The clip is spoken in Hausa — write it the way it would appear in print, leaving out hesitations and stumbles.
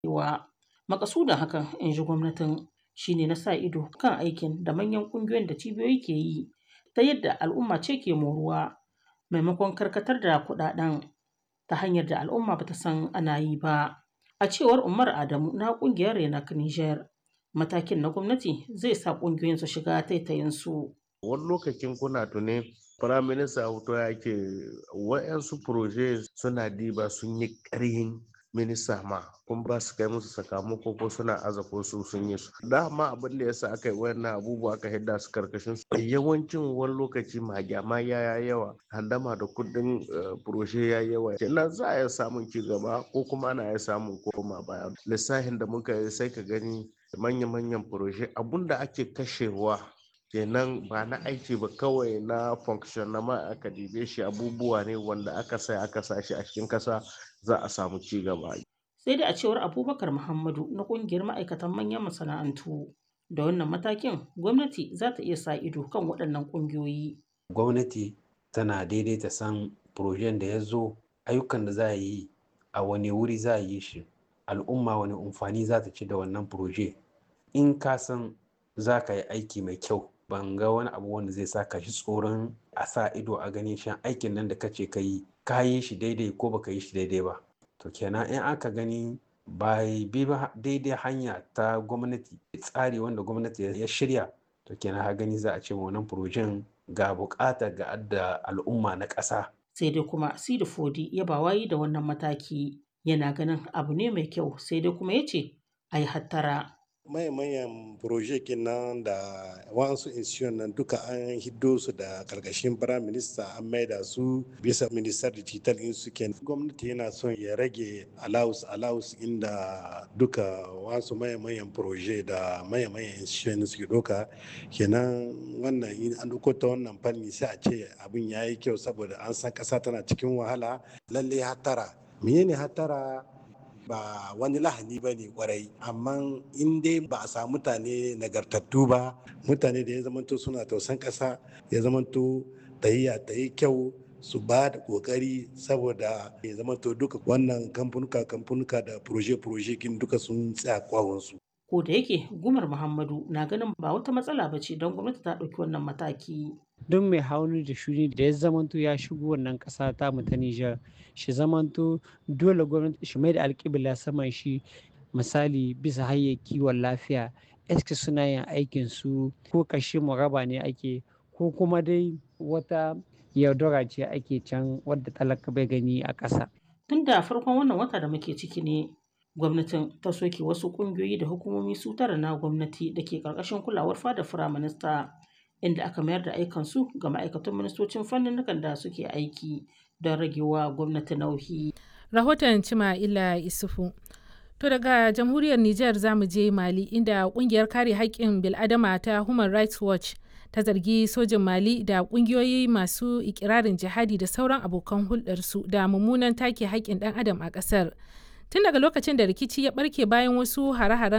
wa. Makasudin hakan, in ji gwamnatin, shine na sa ido kan aikin da manyan ƙungiyoyin da cibiyoyi ke yi ta yadda al'umma ce ke moruwa maimakon karkatar da kuɗaɗen ta hanyar da al'umma ba ta san ana yi ba. A cewar Umar Adamu na ƙungiyar Renac Niger, matakin na gwamnati zai sa ƙungiyoyin su shiga taitayinsu. Wani lokacin kuna tuni firaminista hoto ya ke wa'yansu proje suna diba sun yi ƙarhin minista ma kun ba su kai musu sakamako ko suna aza ko su sun yi su dama abin da yasa aka yi wannan abubuwa aka hidda su karkashin su yawancin wani lokaci magyama ya yawa handama da kudin proje ya yawa kenan za a iya samun ci gaba ko kuma ana iya samun koma baya lissafin da muka yi sai ka gani manya-manyan proje abun da ake kashewa kenan ba na aiki ba kawai na function na ma aka dibe shi abubuwa ne wanda aka sa shi a cikin kasa za a samu ci gaba. Sai dai a cewar Abubakar Muhammadu na ƙungiyar ma'aikatan manyan masana'antu da wannan matakin gwamnati za ta iya sa ido kan waɗannan ƙungiyoyi. Gwamnati tana daidaita san projen da ya zo ayyukan da za a yi a wani wuri za a yi shi al'umma wani amfani za ta ci da wannan proje in ka san za ka yi aiki mai kyau ban ga wani abu wanda zai saka shi tsoron a sa ido a ganin shan aikin nan da kace ka yi shi daidai ko baka yi shi daidai ba to kenan in aka gani ba bi ba daidai hanya ta gwamnati tsari wanda gwamnati ya shirya to kenan ha gani za a ce wannan projen ga bukata ga da al'umma na ƙasa. Sai dai kuma Sidi Fodi ya ba wayi da wannan mataki yana ganin abu ne mai kyau sai dai kuma ya ce a yi hattara. Mayan projekin nan da wasu institution nan duka an hiddo su da karkashin prime minister an maida su bisa minister digital in su ke gwamnati yana son ya rage allowance inda duka wasu mayan proje da mayan institution suke doka kenan wannan in an duko ta wannan fanni sai a ce abin yayi kyau saboda an san kasa tana cikin wahala lalle hatara menene hatara ba wani lahani ba ne kwarai amma in dai ba a samu mutane nagartattu ba mutane da ya zamanto suna tausan ƙasa ya zamanto tahiya ta yi kyau su ba da kokari saboda ya zamanto duka wannan kamfanuka da proje kin duka sun tsaya kwawonsu. Ko da yake Gumar Muhammadu na ganin ba wata matsala ba ce don gwamnati ta ɗauki wannan mataki. Don mai hauni da shuni da ya zamanto ya shigo wannan ƙasa ta mu ta Nijar shi zamanto dole gwamnati shi mai da alƙibla saman shi misali bisa hanyar kiwon lafiya eske suna yin aikin su ko kashe muraba ne ake ko kuma dai wata yaudara ce ake can wadda talaka bai gani a ƙasa. Tun da farkon wannan wata da muke ciki ne gwamnatin ta soke wasu ƙungiyoyi da hukumomi su tara na gwamnati da ke ƙarƙashin kulawar fadar firaminista inda aka mayar da aikansu ga ma'aikatan ministocin fannin da suke aiki don ragewa gwamnati nauyi. Rahoton Cima'ila Isufu. To daga jamhuriyar Nijar za mu je Mali inda kungiyar kare haƙƙin bil'adama ta Human Rights Watch ta zargi sojin Mali da ƙungiyoyi masu ikirarin jihadi da sauran abokan hulɗarsu da mummunan take haƙƙin ɗan adam a ƙasar. Tun daga lokacin da rikici ya ɓarke bayan wasu hare-haren